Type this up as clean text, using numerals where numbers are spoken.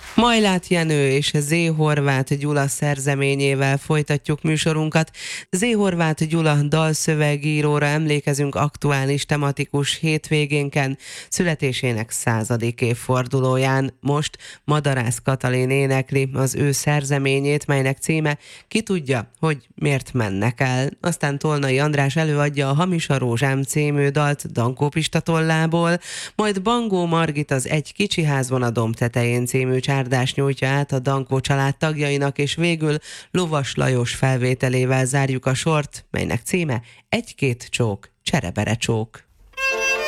Majlát Jenő és Z. Horváth Gyula szerzeményével folytatjuk műsorunkat. Z. Horváth Gyula dalszövegíróra emlékezünk aktuális tematikus hétvégénken, születésének 100. évfordulóján. Most Madarász Katalin énekli az ő szerzeményét, melynek címe Ki tudja, hogy miért mennek el. Aztán Tolnai András előadja a Hamis a rózsám című dalt Dankó Pista tollából, majd Bangó Margit az Egy kicsi ház van a domb tetején című csárdást nyújtja át a Dankó család tagjainak, és végül Lovas Lajos felvételével zárjuk a sort, melynek címe Egy-két csók, cserebere csók.